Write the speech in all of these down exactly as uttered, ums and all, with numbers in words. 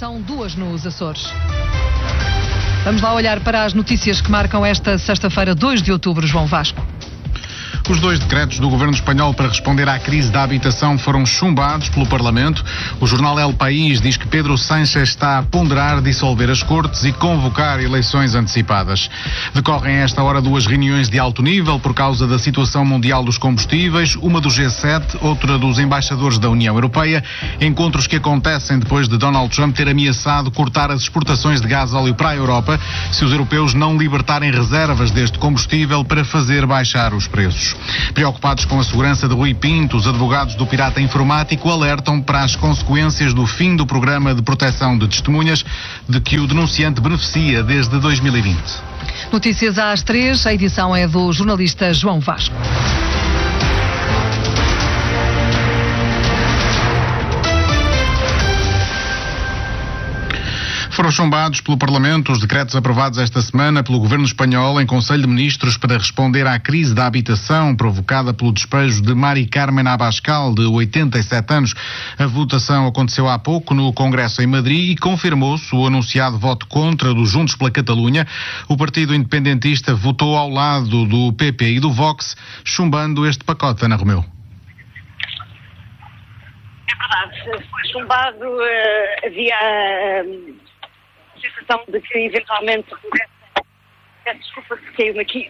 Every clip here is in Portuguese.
são duas nos Açores. Vamos lá olhar para as notícias que marcam esta sexta-feira, dois de outubro, João Vasco. Os dois decretos do governo espanhol para responder à crise da habitação foram chumbados pelo Parlamento. O jornal El País diz que Pedro Sánchez está a ponderar dissolver as Cortes e convocar eleições antecipadas. Decorrem a esta hora duas reuniões de alto nível por causa da situação mundial dos combustíveis, uma do G sete, outra dos embaixadores da União Europeia, encontros que acontecem depois de Donald Trump ter ameaçado cortar as exportações de gás-óleo para a Europa se os europeus não libertarem reservas deste combustível para fazer baixar os preços. Preocupados com a segurança de Rui Pinto, os advogados do pirata informático alertam para as consequências do fim do programa de proteção de testemunhas de que o denunciante beneficia desde dois mil e vinte. Notícias às três, a edição é do jornalista João Vasco. Foram chumbados pelo Parlamento os decretos aprovados esta semana pelo Governo espanhol em Conselho de Ministros para responder à crise da habitação provocada pelo despejo de Mari Carmen Abascal, de oitenta e sete anos. A votação aconteceu há pouco no Congresso em Madrid e confirmou-se o anunciado voto contra do Juntos pela Catalunha. O partido independentista votou ao lado do P P e do Vox, chumbando este pacote. Ana Romeu. É verdade, foi chumbado, uh, havia... Uh, sensação de que eventualmente pudessem, peço desculpa que caiu-me aqui,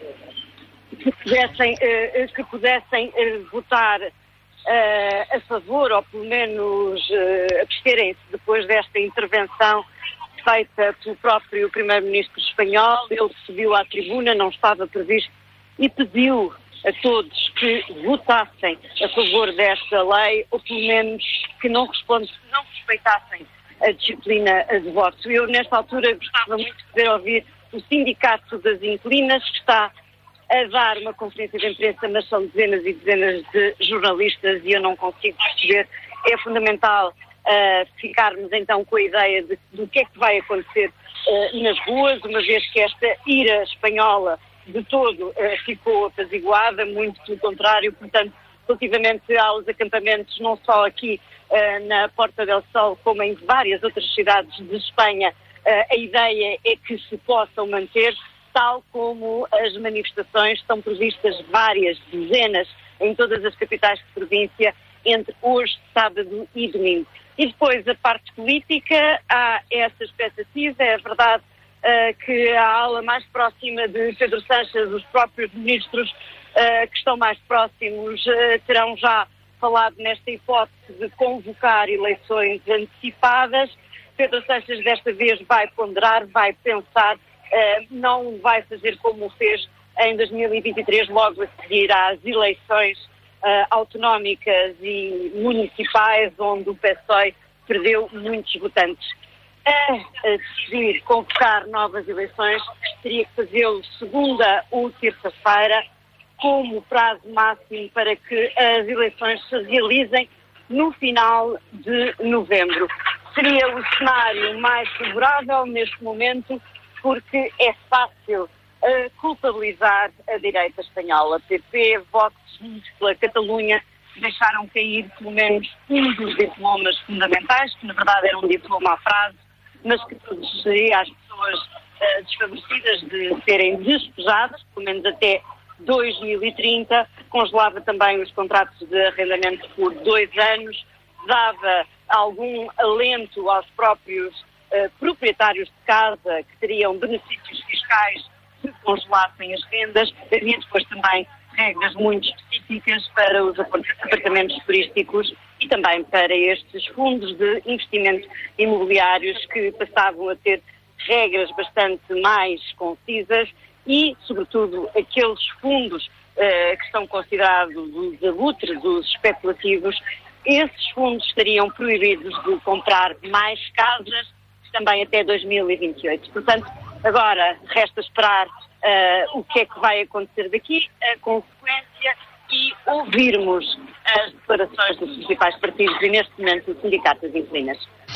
que pudessem, uh, que pudessem uh, votar uh, a favor, ou pelo menos uh, absterem-se depois desta intervenção feita pelo próprio primeiro-ministro espanhol. Ele subiu à tribuna, não estava previsto, e pediu a todos que votassem a favor desta lei, ou pelo menos que não, responde, não respeitassem a disciplina de voto. Eu, nesta altura, gostava muito de poder ouvir o Sindicato das Inquilinas, que está a dar uma conferência de imprensa, mas são dezenas e dezenas de jornalistas e eu não consigo perceber. É fundamental uh, ficarmos, então, com a ideia de, do que é que vai acontecer uh, nas ruas, uma vez que esta ira espanhola de todo uh, ficou apaziguada, muito pelo contrário. Portanto, relativamente aos acampamentos, não só aqui Uh, na Porta del Sol, como em várias outras cidades de Espanha, uh, a ideia é que se possam manter, tal como as manifestações estão previstas várias dezenas em todas as capitais de província entre hoje, sábado e domingo. E depois a parte política, há essa expectativa. É verdade uh, que a ala mais próxima de Pedro Sánchez, os próprios ministros uh, que estão mais próximos, uh, terão já falado nesta hipótese de convocar eleições antecipadas. Pedro Sánchez desta vez vai ponderar, vai pensar, uh, não vai fazer como fez em dois mil e vinte e três, logo a seguir às eleições uh, autonómicas e municipais, onde o P S O E perdeu muitos votantes. A, a decidir convocar novas eleições, teria que fazê-lo segunda ou terça-feira, como prazo máximo para que as eleições se realizem no final de novembro. Seria o cenário mais favorável neste momento, porque é fácil uh, culpabilizar a direita espanhola. P P, Vox, Juntos pela Catalunha deixaram cair pelo menos um dos diplomas fundamentais, que na verdade era um diploma à frase, mas que protegeria as pessoas uh, desfavorecidas de serem despejadas, pelo menos até dois mil e trinta, congelava também os contratos de arrendamento por dois anos, dava algum alento aos próprios uh, proprietários de casa que teriam benefícios fiscais se congelassem as rendas. Havia depois também regras muito específicas para os apartamentos turísticos e também para estes fundos de investimento imobiliários, que passavam a ter regras bastante mais concisas. E, sobretudo, aqueles fundos uh, que estão considerados os abutres, os especulativos, esses fundos estariam proibidos de comprar mais casas, também até dois mil e vinte e oito. Portanto, agora resta esperar uh, o que é que vai acontecer daqui, a consequência, e ouvirmos as declarações dos principais partidos e, neste momento, o Sindicato das Inquilinas.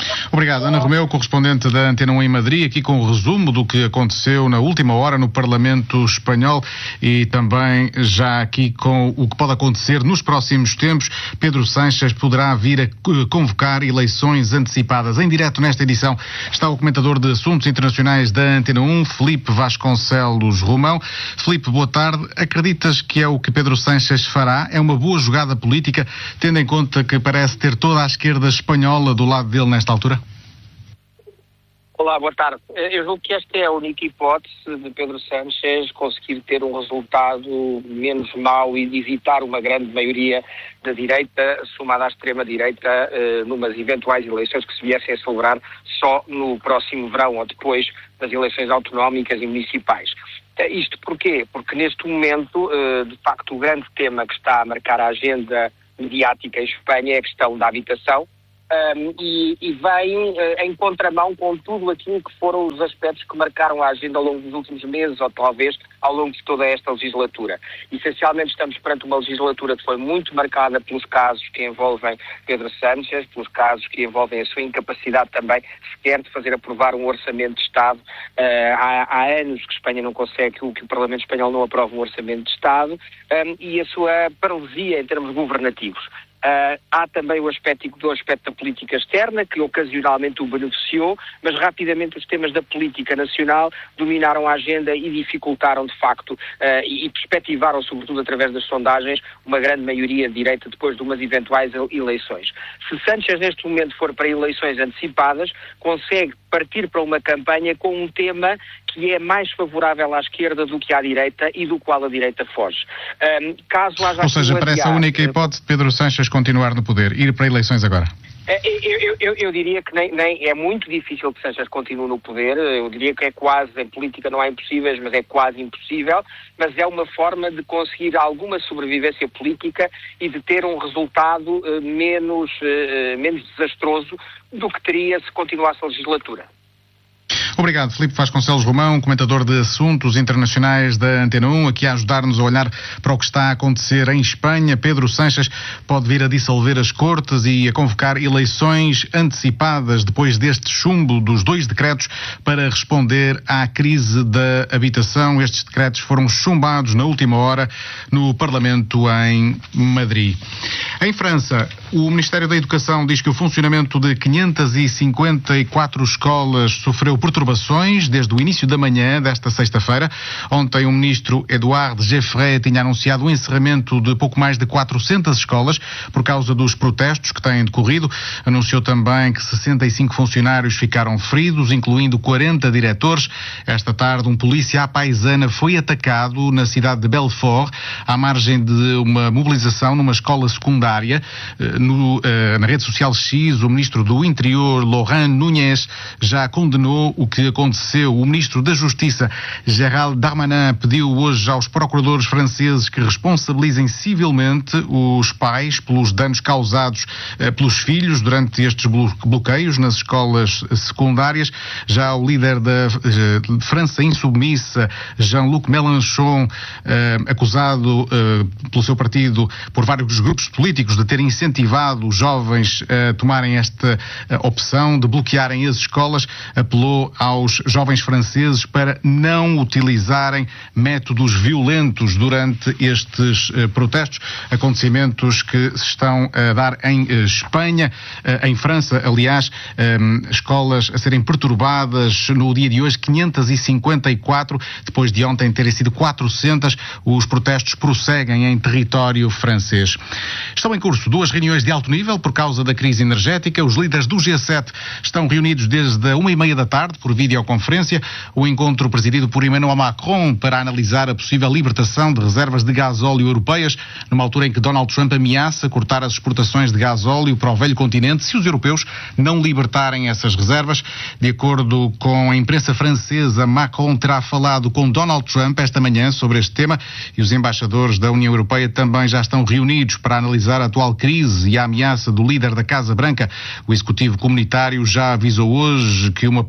Obrigado, Ana Romeu, correspondente da Antena um em Madrid, aqui com o resumo do que aconteceu na última hora no Parlamento Espanhol e também já aqui com o que pode acontecer nos próximos tempos. Pedro Sánchez poderá vir a convocar eleições antecipadas. Em direto nesta edição está o comentador de assuntos internacionais da Antena um, Filipe Vasconcelos Romão. Filipe, boa tarde. Acreditas que é o que Pedro Sánchez fará? É uma boa jogada política, tendo em conta que parece ter toda a esquerda espanhola do lado dele nesta altura? Olá, boa tarde. Eu julgo que esta é a única hipótese de Pedro Sánchez conseguir ter um resultado menos mau e de evitar uma grande maioria da direita, somada à extrema-direita, eh, numas eventuais eleições que se viessem a celebrar só no próximo verão ou depois das eleições autonómicas e municipais. Isto porquê? Porque neste momento, eh, de facto, o grande tema que está a marcar a agenda mediática em Espanha é a questão da habitação. Um, e, e vem uh, em contramão com tudo aquilo que foram os aspectos que marcaram a agenda ao longo dos últimos meses ou talvez ao longo de toda esta legislatura. Essencialmente estamos perante uma legislatura que foi muito marcada pelos casos que envolvem Pedro Sánchez, pelos casos que envolvem a sua incapacidade também sequer de fazer aprovar um orçamento de Estado. Uh, há, há anos que Espanha não consegue, que o Parlamento Espanhol não aprova um orçamento de Estado, um, e a sua paralisia em termos governativos. Uh, há também o aspecto, do aspecto da política externa, que ocasionalmente o beneficiou, mas rapidamente os temas da política nacional dominaram a agenda e dificultaram, de facto, uh, e, e perspectivaram, sobretudo através das sondagens, uma grande maioria de direita depois de umas eventuais eleições. Se Sánchez neste momento for para eleições antecipadas, consegue partir para uma campanha com um tema que é mais favorável à esquerda do que à direita e do qual a direita foge. Um, caso haja Ou seja, parece adiar, a única hipótese de Pedro Sánchez continuar no poder, ir para eleições agora. Eu, eu, eu, eu diria que nem, nem é muito difícil que Sánchez continue no poder. Eu diria que é quase, em política não há impossíveis, mas é quase impossível, mas é uma forma de conseguir alguma sobrevivência política e de ter um resultado uh, menos, uh, menos desastroso do que teria se continuasse a legislatura. Obrigado, Filipe Vasconcelos Romão, comentador de assuntos internacionais da Antena um, aqui a ajudar-nos a olhar para o que está a acontecer em Espanha. Pedro Sánchez pode vir a dissolver as Cortes e a convocar eleições antecipadas depois deste chumbo dos dois decretos para responder à crise da habitação. Estes decretos foram chumbados na última hora no Parlamento em Madrid. Em França, o Ministério da Educação diz que o funcionamento de quinhentas e cinquenta e quatro escolas sofreu perturbações desde o início da manhã desta sexta-feira. Ontem o ministro Edouard Geoffrey tinha anunciado o encerramento de pouco mais de quatrocentas escolas por causa dos protestos que têm decorrido. Anunciou também que sessenta e cinco funcionários ficaram feridos, incluindo quarenta diretores. Esta tarde um polícia à paisana foi atacado na cidade de Belfort, à margem de uma mobilização numa escola secundária. No, na rede social X, o ministro do Interior, Laurent Nunez, já condenou o que aconteceu. O ministro da Justiça, Gérald Darmanin, pediu hoje aos procuradores franceses que responsabilizem civilmente os pais pelos danos causados eh, pelos filhos durante estes bloqueios nas escolas secundárias. Já o líder da eh, França Insubmissa, Jean-Luc Mélenchon, eh, acusado eh, pelo seu partido por vários grupos políticos de terem incentivado os jovens a tomarem esta eh, opção de bloquearem as escolas, apelou aos jovens franceses para não utilizarem métodos violentos durante estes uh, protestos, acontecimentos que se estão a dar em uh, Espanha, uh, em França, aliás, um, escolas a serem perturbadas no dia de hoje, quinhentas e cinquenta e quatro, depois de ontem terem sido quatrocentas, os protestos prosseguem em território francês. Estão em curso duas reuniões de alto nível por causa da crise energética. Os líderes do G sete estão reunidos desde a uma e meia da tarde por videoconferência. O encontro presidido por Emmanuel Macron para analisar a possível libertação de reservas de gasóleo europeias, numa altura em que Donald Trump ameaça cortar as exportações de gasóleo para o velho continente se os europeus não libertarem essas reservas. De acordo com a imprensa francesa, Macron terá falado com Donald Trump esta manhã sobre este tema e os embaixadores da União Europeia também já estão reunidos para analisar a atual crise e a ameaça do líder da Casa Branca. O executivo comunitário já avisou hoje que uma proibição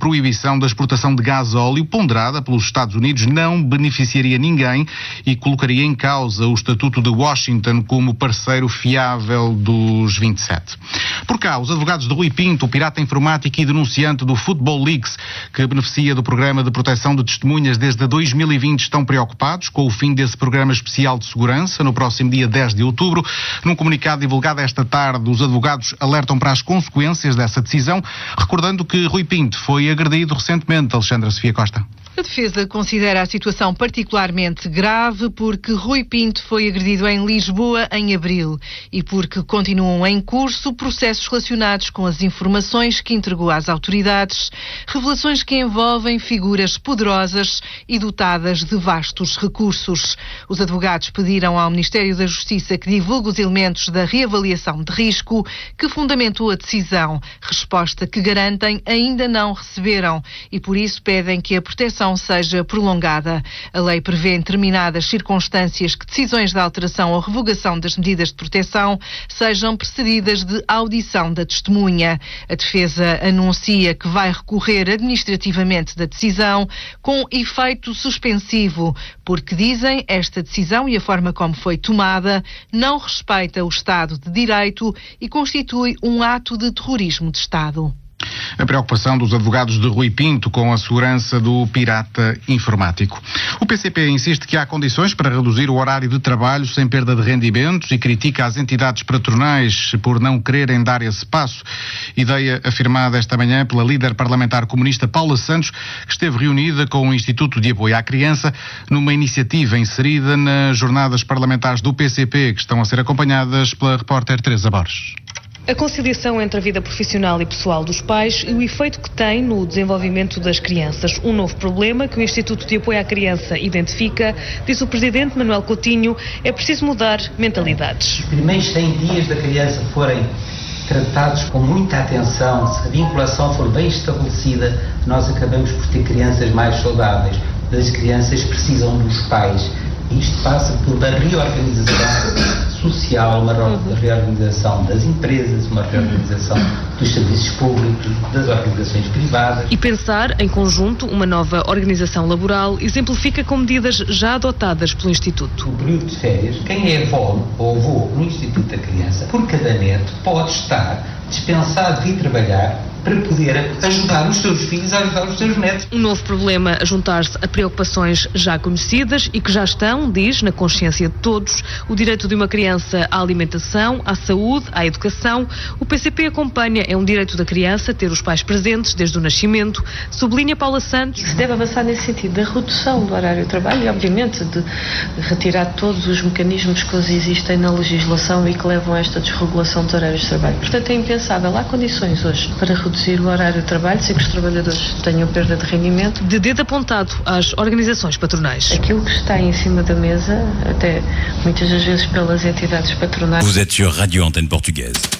proibição da exportação de gás óleo ponderada pelos Estados Unidos não beneficiaria ninguém e colocaria em causa o estatuto de Washington como parceiro fiável dos vinte e sete. Por cá, os advogados de Rui Pinto, o pirata informático e denunciante do Football Leaks, que beneficia do programa de proteção de testemunhas desde dois mil e vinte, estão preocupados com o fim desse programa especial de segurança no próximo dia dez de outubro. Num comunicado divulgado esta tarde, os advogados alertam para as consequências dessa decisão, recordando que Rui Pinto foi agredido recentemente. Alexandra Sofia Costa. A defesa considera a situação particularmente grave porque Rui Pinto foi agredido em Lisboa em abril e porque continuam em curso processos relacionados com as informações que entregou às autoridades, revelações que envolvem figuras poderosas e dotadas de vastos recursos. Os advogados pediram ao Ministério da Justiça que divulgue os elementos da reavaliação de risco que fundamentou a decisão, resposta que garantem ainda não receberam e por isso pedem que a proteção seja prolongada. A lei prevê em determinadas circunstâncias que decisões de alteração ou revogação das medidas de proteção sejam precedidas de audição da testemunha. A defesa anuncia que vai recorrer administrativamente da decisão com efeito suspensivo, porque dizem esta decisão e a forma como foi tomada não respeita o Estado de Direito e constitui um ato de terrorismo de Estado. A preocupação dos advogados de Rui Pinto com a segurança do pirata informático. O P C P insiste que há condições para reduzir o horário de trabalho sem perda de rendimentos e critica as entidades patronais por não quererem dar esse passo. Ideia afirmada esta manhã pela líder parlamentar comunista Paula Santos, que esteve reunida com o Instituto de Apoio à Criança numa iniciativa inserida nas jornadas parlamentares do P C P, que estão a ser acompanhadas pela repórter Teresa Borges. A conciliação entre a vida profissional e pessoal dos pais e o efeito que tem no desenvolvimento das crianças. Um novo problema que o Instituto de Apoio à Criança identifica, diz o Presidente Manuel Coutinho, é preciso mudar mentalidades. Se os primeiros cem dias da criança forem tratados com muita atenção, se a vinculação for bem estabelecida, nós acabamos por ter crianças mais saudáveis. As crianças precisam dos pais. Isto passa por uma reorganização social, uma reorganização das empresas, uma reorganização dos serviços públicos, das organizações privadas. E pensar em conjunto uma nova organização laboral exemplifica com medidas já adotadas pelo Instituto. No período de férias, quem é avó ou avô no Instituto da Criança, por cada neto, pode estar dispensado de ir trabalhar para poder ajudar os seus filhos a ajudar os seus netos. Um novo problema a juntar-se a preocupações já conhecidas e que já estão, diz, na consciência de todos, o direito de uma criança à alimentação, à saúde, à educação. O P C P acompanha, é um direito da criança ter os pais presentes desde o nascimento, sublinha Paula Santos. Se deve avançar nesse sentido, da redução do horário de trabalho e, obviamente, de retirar todos os mecanismos que hoje existem na legislação e que levam a esta desregulação dos horários de trabalho. Portanto, é impensável. Há condições hoje para reduzir o horário de trabalho sem que os trabalhadores tenham perda de rendimento. De dedo apontado às organizações patronais. Aquilo que está em cima da mesa, até muitas das vezes pelas entidades patronais. Vous êtes sur Radio Antenne Portugaise.